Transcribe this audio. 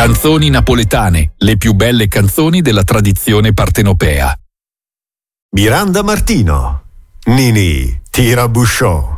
Canzoni napoletane, le più belle canzoni della tradizione partenopea. Miranda Martino, Nini Tirabusciò.